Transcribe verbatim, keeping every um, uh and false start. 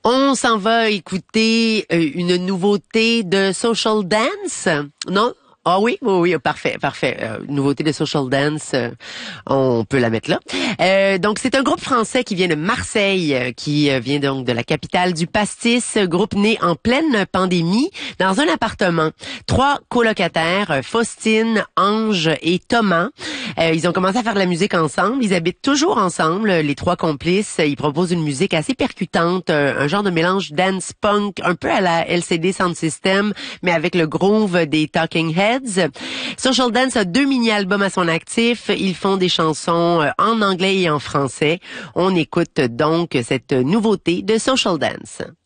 On s'en va écouter euh, une nouveauté de Social Dance, non? Ah oui, oui, oui, parfait, parfait. Euh, nouveauté de Social Dance, euh, on peut la mettre là. Euh, donc, c'est un groupe français qui vient de Marseille, euh, qui euh, vient donc de la capitale du pastis, groupe né en pleine pandémie dans un appartement. Trois colocataires, euh, Faustine, Ange et Thomas. Euh, ils ont commencé à faire de la musique ensemble. Ils habitent toujours ensemble, les trois complices. Ils proposent une musique assez percutante, un, un genre de mélange dance punk, un peu à la L C D Sound System, mais avec le groove des Talking Heads. Social Dance a deux mini-albums à son actif. Ils font des chansons en anglais et en français. On écoute donc cette nouveauté de Social Dance.